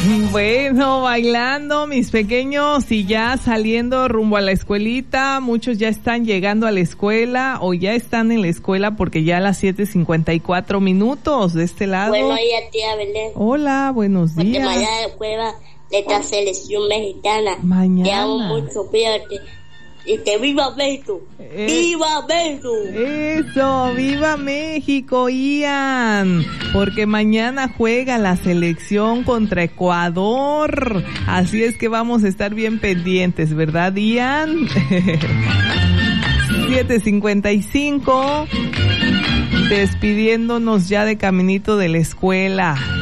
Bueno, bailando mis pequeños y ya saliendo rumbo a la escuelita. Muchos ya están llegando a la escuela o ya están en la escuela porque ya a las 7:54 de este lado. Buenos días, tía Belén. Hola, buenos días. Porque mañana juega la selección mexicana. Mañana. Te amo mucho, cuídate. Y que viva México. ¡Viva México! Eso, viva México, Ian. Porque mañana juega la selección contra Ecuador. Así es que vamos a estar bien pendientes, ¿verdad, Ian? 7:55. Despidiéndonos ya de caminito de la escuela.